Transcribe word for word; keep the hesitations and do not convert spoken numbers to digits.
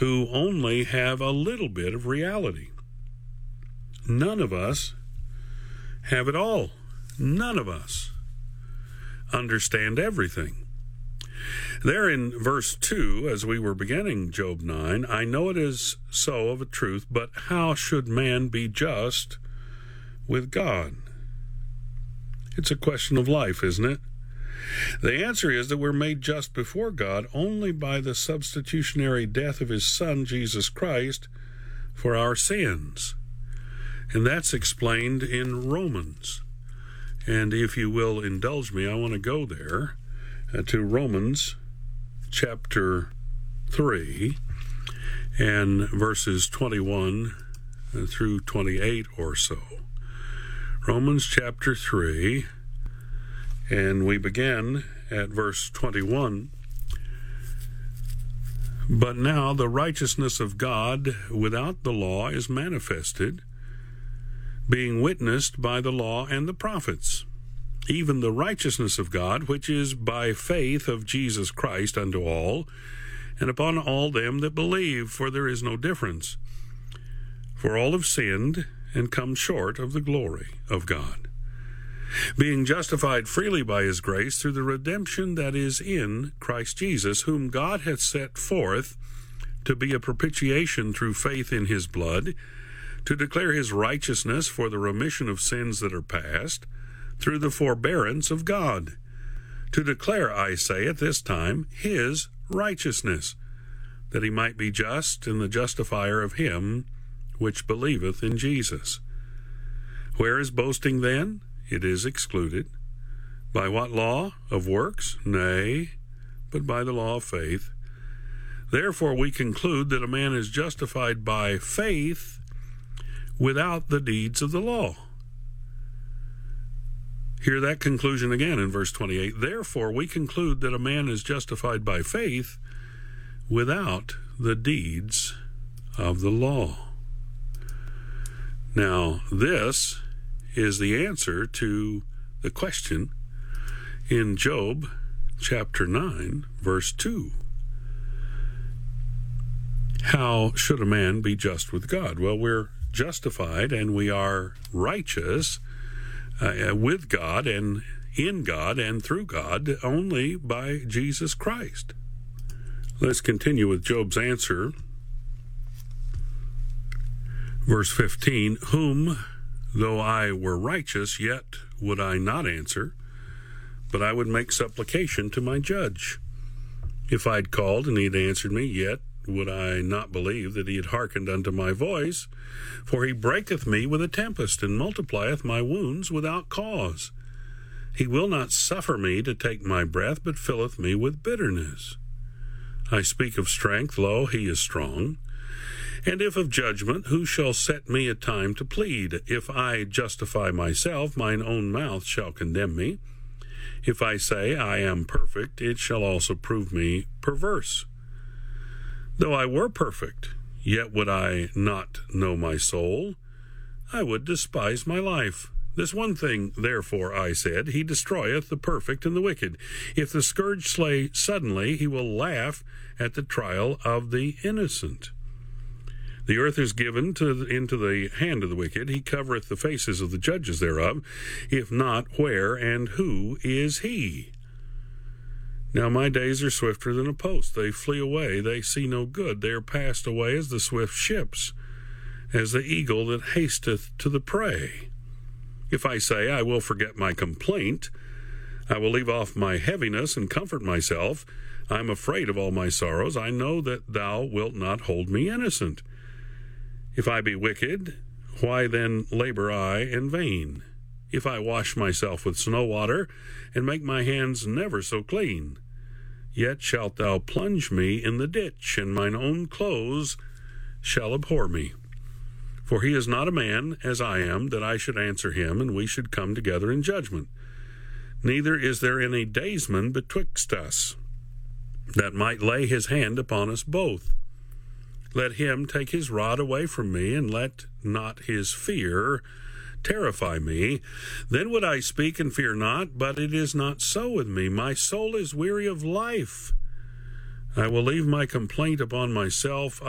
who only have a little bit of reality. None of us have it all. None of us understand everything. There in verse two, as we were beginning Job nine, I know it is so of a truth, but how should man be just with God? It's a question of life, isn't it? The answer is that we're made just before God only by the substitutionary death of his Son, Jesus Christ, for our sins. And that's explained in Romans. And if you will indulge me, I want to go there uh, to Romans chapter three and verses twenty-one through twenty-eight or so. Romans chapter three, and we begin at verse twenty-one. But now the righteousness of God without the law is manifested, being witnessed by the law and the prophets, even the righteousness of God, which is by faith of Jesus Christ unto all, and upon all them that believe, for there is no difference. For all have sinned and come short of the glory of God, being justified freely by his grace through the redemption that is in Christ Jesus, whom God hath set forth to be a propitiation through faith in his blood, to declare his righteousness for the remission of sins that are past, through the forbearance of God, to declare, I say, at this time, his righteousness, that he might be just and the justifier of him which believeth in Jesus. Where is boasting then? It is excluded. By what law? Of works? Nay, but by the law of faith. Therefore we conclude that a man is justified by faith without the deeds of the law. Hear that conclusion again in verse twenty-eight. Therefore we conclude that a man is justified by faith without the deeds of the law. Now, this is the answer to the question in Job chapter nine, verse two. How should a man be just with God? Well, we're justified and we are righteous uh, with God and in God and through God only by Jesus Christ. Let's continue with Job's answer. Verse fifteen, whom, though I were righteous, yet would I not answer, but I would make supplication to my judge. If I'd called and he'd answered me, yet would I not believe that he had hearkened unto my voice? For he breaketh me with a tempest, and multiplieth my wounds without cause. He will not suffer me to take my breath, but filleth me with bitterness. I speak of strength, lo, he is strong. And if of judgment, who shall set me a time to plead? If I justify myself, mine own mouth shall condemn me. If I say I am perfect, it shall also prove me perverse. Though I were perfect, yet would I not know my soul. I would despise my life. This one thing, therefore, I said, he destroyeth the perfect and the wicked. If the scourge slay suddenly, he will laugh at the trial of the innocent. The earth is given to, into the hand of the wicked. He covereth the faces of the judges thereof. If not, where and who is he? Now my days are swifter than a post. They flee away. They see no good. They are passed away as the swift ships, as the eagle that hasteth to the prey. If I say, I will forget my complaint, I will leave off my heaviness and comfort myself. I am afraid of all my sorrows. I know that thou wilt not hold me innocent. If I be wicked, why then labor I in vain? If I wash myself with snow water, and make my hands never so clean, yet shalt thou plunge me in the ditch, and mine own clothes shall abhor me. For he is not a man, as I am, that I should answer him, and we should come together in judgment. Neither is there any daysman betwixt us, that might lay his hand upon us both. Let him take his rod away from me, and let not his fear terrify me. Then would I speak and fear not, but it is not so with me. My soul is weary of life. I will leave my complaint upon myself.